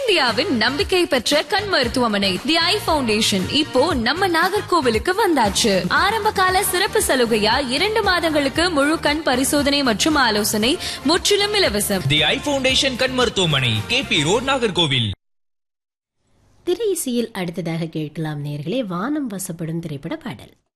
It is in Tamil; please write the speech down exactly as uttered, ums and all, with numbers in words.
தென்னிந்தியாவின் நம்பிக்கை பெற்ற கண் மருத்துவமனை தி ஐ ஃபவுண்டேஷன் இப்போ நம்ம நாகர்கோவிலுக்கு வந்தாச்சு. ஆரம்ப கால சிறப்பு சலுகையா இரண்டு மாதங்களுக்கு முழு கண் பரிசோதனை மற்றும் ஆலோசனை முற்றிலும் இலவசம். தி ஐ ஃபவுண்டேஷன் கண் மருத்துவமனை, கே பி ரோட், நாகர்கோவில். திரை இசையில் அடுத்ததாக கேட்கலாம் நேயர்களே, வானம் வசப்படும் திரைப்பட பாடல்.